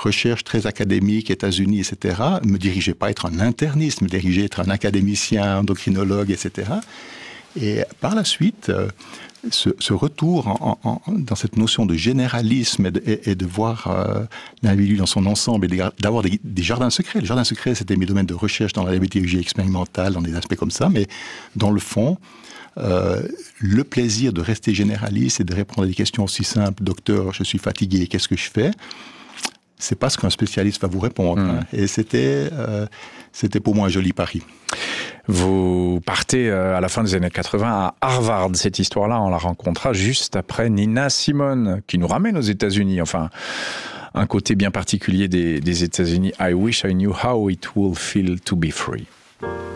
recherche très académique, États-Unis, etc., me dirigeait pas à être un interniste, me dirigeait à être un académicien, endocrinologue, etc. Et par la suite, ce retour dans cette notion de généralisme et de voir l'individu dans son ensemble et d'avoir des jardins secrets. Les jardins secrets, c'était mes domaines de recherche dans la diabétologie expérimentale, dans des aspects comme ça, mais dans le fond, le plaisir de rester généraliste et de répondre à des questions aussi simples, docteur, je suis fatigué, qu'est-ce que je fais? C'est pas ce qu'un spécialiste va vous répondre. Hein. Et c'était pour moi un joli pari. Vous partez à la fin des années 80 à Harvard. Cette histoire-là, on la rencontrera juste après Nina Simone, qui nous ramène aux États-Unis. Enfin, un côté bien particulier des États-Unis. I wish I knew how it will feel to be free.